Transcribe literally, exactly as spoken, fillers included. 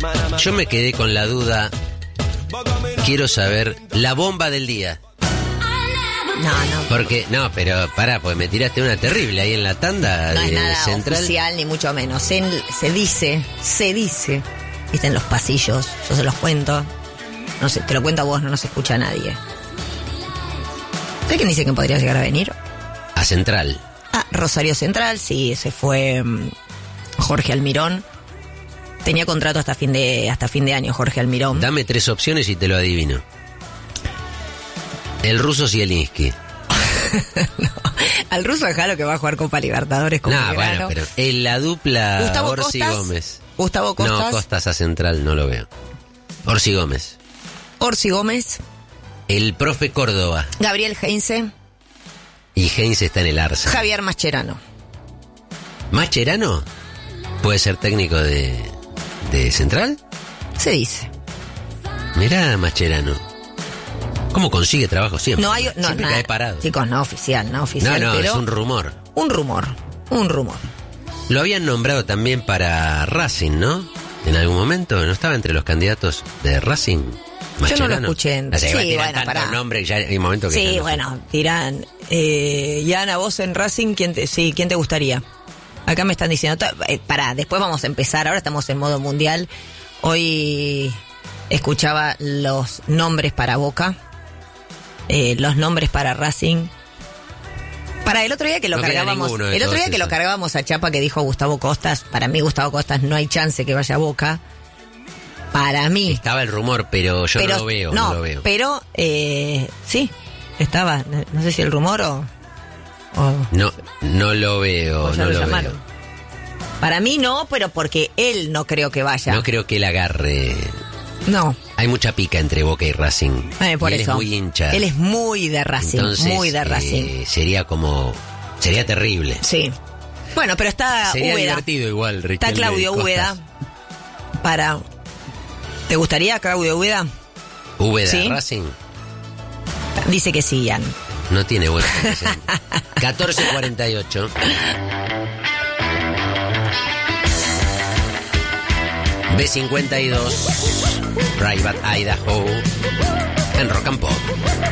Yo me quedé con la duda. Quiero saber la bomba del día. No, no. Porque, no, pero pará, pues me tiraste una terrible ahí en la tanda No de es nada Central. oficial, ni mucho menos. Se, se dice, se dice, viste, en los pasillos, yo se los cuento. No sé, te lo cuento a vos, no nos escucha nadie. ¿Sabes quién dice que podría llegar a venir? A Central. Ah, Rosario Central, sí, se fue um, Jorge Almirón. Tenía contrato hasta fin de hasta fin de año, Jorge Almirón. Dame tres opciones y te lo adivino. El ruso Zielinski. No, al ruso dejalo que va a jugar Copa Libertadores con No, Belgrano. bueno, pero en la dupla Gustavo Orsi Costas. Gómez. Gustavo Costas. No, Costas a Central no lo veo. Orsi Gómez. Orsi Gómez. El profe Córdoba. Gabriel Heinze. Y Heinze está en el Arsenal. Javier Mascherano. ¿Mascherano? ¿Puede ser técnico de, de Central? Se dice. Mirá, Mascherano. ¿Cómo consigue trabajo siempre? No hay, no, siempre nada. cae parado. Chicos, no oficial, no oficial. No, no, pero es un rumor. Un rumor, un rumor. Lo habían nombrado también para Racing, ¿no? En algún momento, ¿no estaba entre los candidatos de Racing? Yo no lo escuché. En... O sea, sí, bueno, para. Nombres, ya hay un momento que sí, no bueno, dirán. Eh, y Ana, vos en Racing, ¿quién te, sí, ¿quién te gustaría? Acá me están diciendo, eh, pará, después vamos a empezar, ahora estamos en modo mundial. Hoy escuchaba los nombres para Boca, eh, los nombres para Racing. Para el otro día que lo no cargábamos, el otro día que eso. lo cargábamos a Chapa que dijo Gustavo Costas, para mí Gustavo Costas no hay chance que vaya a Boca. Para mí. Estaba el rumor, pero yo pero, no lo veo, no, no lo veo. Pero, eh, sí, estaba, no sé si el rumor o... o no, no lo veo, o ya no lo lo llamaron. veo. Para mí no, pero porque él no creo que vaya. No creo que él agarre. No. Hay mucha pica entre Boca y Racing. Eh, por y él eso. es muy hincha. Él es muy de Racing, Entonces, muy de Racing. Eh, sería como, sería terrible. Sí. Bueno, pero está Sería Úbeda. divertido igual, Riquelme Está Claudio Costas. Úbeda para... ¿Te gustaría Claudio Úbeda? Úbeda, ¿Sí? Racing. Dice que sí, Ian. No tiene buena posición. catorce cuarenta y ocho. B cincuenta y dos. Private Idaho. En Rock and Pop.